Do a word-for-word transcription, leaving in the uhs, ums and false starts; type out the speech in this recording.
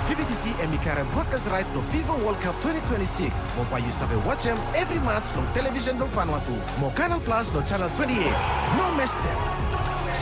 V B T C and Mikara broadcast right no FIFA World Cup twenty twenty-six. Mo payu sabe watch them every match no television no Vanuatu. Mo Canal Plus no channel twenty-eight. No miss them.